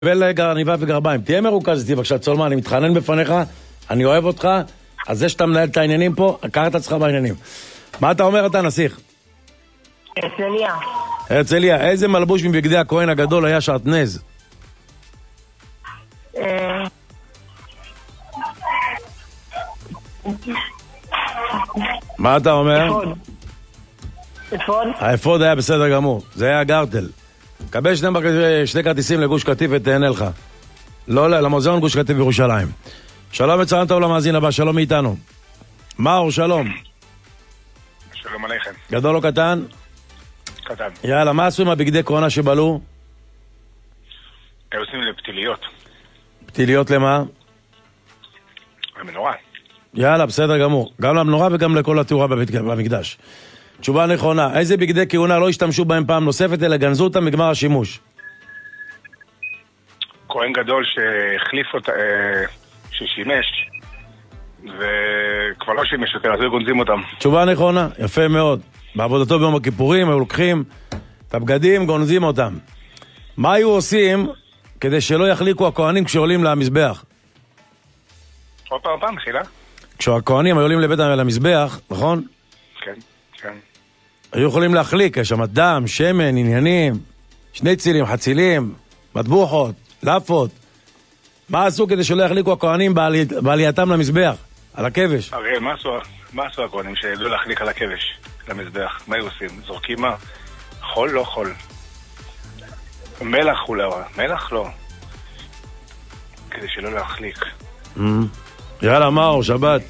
ולעניבה וגרביים. תהיה מרוכז איתי בבקשה, צולמן, אני מתחנן בפניך, אני אוהב אותך, אז זה שאתה מנהל את העניינים פה, קראת את עצמך בעניינים. מה אתה אומר אתה, נסיך? הרצליה. הרצליה, איזה מלבוש מבגדי הכהן הגדול היה שעטנז? מה אתה אומר? אפוד. האפוד היה בסדר גמור, זה היה גרטל. קבל שני כרטיסים לגוש קטיף ותהנה לך. לא, למוזיאון גוש קטיף בירושלים. שלום וצהריים טוב למאזין הבא, שלום מאיתנו. מאור, שלום. שלום עליכם. גדול או קטן? קטן. יאללה, מה עשו עם הבגדי קורונה שבלו? הם עושים לפתיליות. פתיליות למה? למנורה. יאללה, בסדר גמור. גם למנורה וגם לכל התאורה במקדש. תשובה נכונה, איזה בגדי כהונה לא השתמשו בהם פעם נוספת, אלא גנזו אותם בגמר השימוש? כהן גדול שהחליף אותה, ששימש, וכבר לא שימש יותר, אז היו גונזים אותם. תשובה נכונה, יפה מאוד. בעבודתו ביום הכיפורים, היו לוקחים את הבגדים, גונזים אותם. מה היו עושים כדי שלא יחליקו הכהנים כשעולים למזבח? עוד פעם, מחילה? כשהכהנים היו עולים לבית המזבח, נכון? כן, כן. היו יכולים להחליק, יש שם דם, שמן, עניינים, שני צילים, חצילים, מטבוחות, לאפות. מה עשו כדי שלא יחליקו הכהנים בעלייתם למזבח, על הכבש? הרי מה עשו הכהנים שלא להחליק על הכבש, למזבח? מה היו עושים? זורקים מה? חול לא חול. מלח אולי, מלח לא. כדי שלא להחליק. יאללה, מאור, שבת.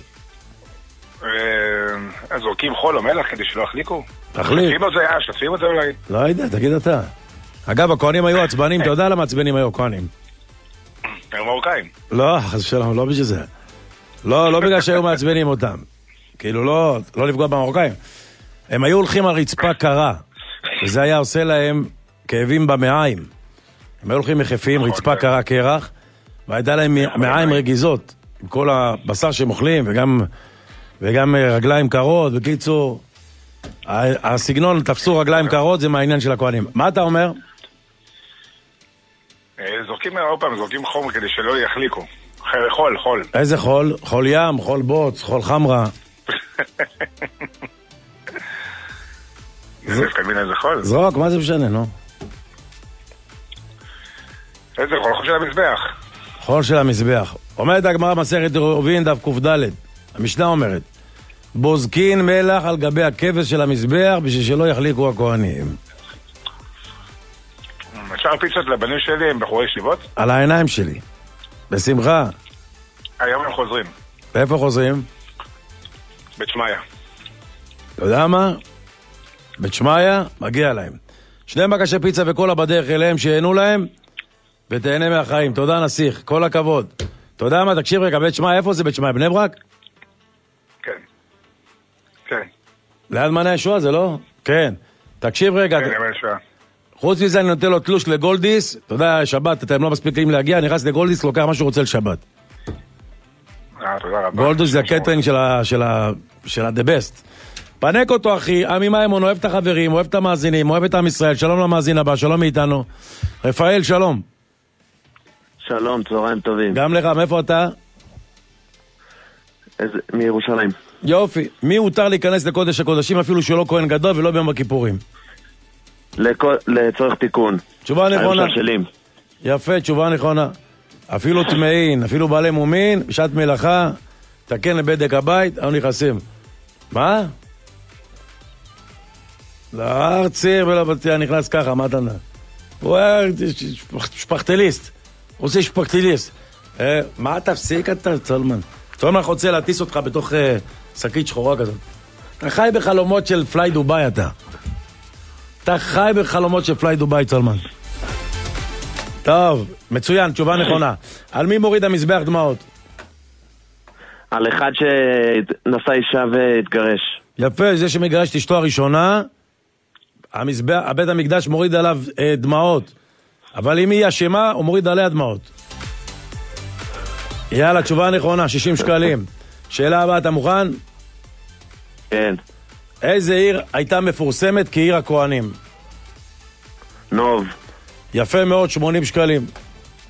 אז זורקים חול או מלח כדי שלא יחליקו? תחליק. שתפים את זה אולי? לא יודע, תגיד אתה. אגב, הכהנים היו עצבנים, אתה יודע למה עצבנים היו הכהנים? הם מרוקאים. לא, חס ושלום, לא בשביל זה. לא בגלל שהיו מעצבנים אותם. כאילו, לא לפגוע במרוקאים. הם היו הולכים על רצפה קרה, וזה היה עושה להם כאבים במעיים. הם היו הולכים מחפים, רצפה קרה קרח, והייתה להם מעיים רגיזות, עם כל הבשר שהם אוכלים, וגם רגליים קרות. בקיצור, הסגנון תפסו רגליים קרות, זה מהעניין של הכהנים. מה אתה אומר? זורקים חומר כדי שלא יחליקו. חול. איזה חול? חול ים, חול בוץ, חול חמרה. איזה חול? זרוק, מה זה משנה, נו? איזה חול? חול של המזבח. חול של המזבח. אומרת הגמרא מסכת עירובין דף קד, המשנה אומרת, בוזקין מלח על גבי הכבש של המזבח בשביל שלא יחליקו הכהנים. אפשר פיצות לבנים שלי עם בחורי ישיבות? על העיניים שלי. בשמחה. היום הם חוזרים. ואיפה חוזרים? בית שמעיה. אתה יודע מה? בית שמעיה, מגיע להם. שני מקשי פיצה וקולה בדרך אליהם שיהנו להם, ותהנה מהחיים. תודה נסיך, כל הכבוד. אתה יודע מה? תקשיב רגע, בית שמעיה, איפה זה בית שמעיה? בני ברק? כן. כן. ליד מעייני הישועה זה לא? כן. תקשיב רגע. כן, מעייני הישועה. חוץ מזה אני נותן לו תלוש לגולדיס, אתה יודע, שבת, אתם לא מספיקים להגיע, נכנס לגולדיס, לוקח מה שהוא רוצה לשבת. תודה רבה. גולדיס זה הקטרינג של ה-The Best. פנק אותו אחי, עמי מימון, אוהב את החברים, אוהב את המאזינים, אוהב את עם ישראל, שלום למאזין הבא, שלום מאיתנו. רפאל, שלום. שלום, צהריים טובים. גם לך, מאיפה אתה? מירושלים. יופי, מי הותר להיכנס לקודש הקודשים אפילו שלא כהן גדול ולא ביום הכיפורים? לצורך תיקון. תשובה נכונה. יפה, תשובה נכונה. אפילו טמאין, אפילו בעלי מומין, בשעת מלאכה, תקן לבדק הבית, היו נכנסים. מה? להר ציר ולבתיה נכנס ככה, מה אתה נע? הוא היה שפחטליסט. הוא עושה שפחטליסט. מה תפסיק אתה, צולמן? צולמן רוצה להטיס אותך בתוך שקית שחורה כזאת. אתה חי בחלומות של פליי דוביי אתה. אתה חי בחלומות של פליי דוביי, צולמן. טוב, מצוין, תשובה נכונה. על מי מוריד המזבח דמעות? על אחד שנשא אישה והתגרש. יפה, זה שמגרש את אשתו הראשונה, הבית המקדש מוריד עליו דמעות. אבל אם היא אשמה, הוא מוריד עליה דמעות. יאללה, תשובה נכונה, 60 שקלים. שאלה הבאה, אתה מוכן? כן. איזה עיר הייתה מפורסמת כעיר הכהנים? נוב. יפה מאוד, 80 שקלים.